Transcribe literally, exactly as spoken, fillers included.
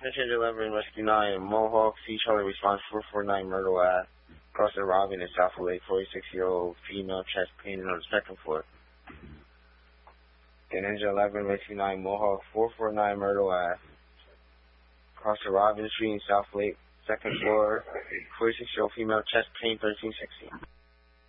Attention eleven, Rescue nine, Mohawk, C. Charlie response four four nine, Myrtle Ave. Crossing Robin in South Lake, forty-six-year-old female, chest pain on the second floor. Then Engine eleven, Rescue nine, Mohawk, four four nine, Myrtle Ave. Crossing Robin Street in South Lake, second floor, forty-six-year-old female, chest pain, thirteen sixty.